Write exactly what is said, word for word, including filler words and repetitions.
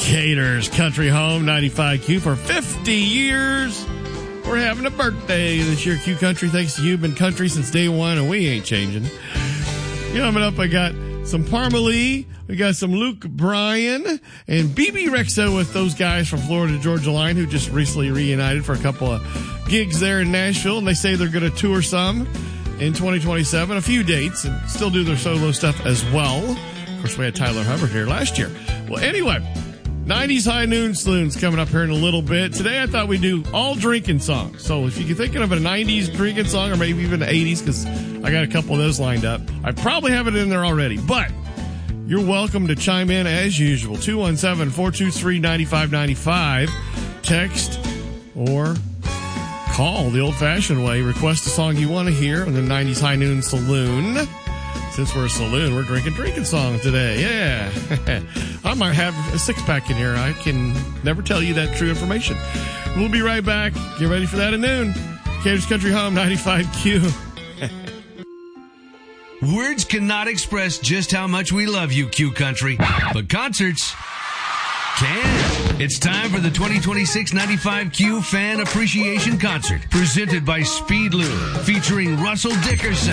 Gators Country Home ninety-five Q for fifty years. We're having a birthday this year, Q Country. Thanks to you. Been country since day one, and we ain't changing. Coming up, I got some Parmalee. We got some Luke Bryan and B B Rexa with those guys from Florida Georgia Line who just recently reunited for a couple of gigs there in Nashville. And they say they're going to tour some in twenty twenty-seven, a few dates, and still do their solo stuff as well. Of course, we had Tyler Hubbard here last year. Well, anyway, nineties High Noon Saloon's coming up here in a little bit. Today I thought we'd do all drinking songs. So if you're thinking of a nineties drinking song or maybe even the eighties, because I got a couple of those lined up, I probably have it in there already. But you're welcome to chime in as usual. two one seven, four two three, nine five nine five. Text or call the old-fashioned way. Request a song you want to hear on the nineties High Noon Saloon. Since we're a saloon, we're drinking drinking songs today. Yeah. I might have a six-pack in here. I can never tell you that true information. We'll be right back. Get ready for that at noon. Gators Country Home, ninety-five Q. Words cannot express just how much we love you, Q Country, but concerts can. It's time for the twenty twenty-six ninety-five Q Fan Appreciation Concert, presented by Speedlube, featuring Russell Dickerson.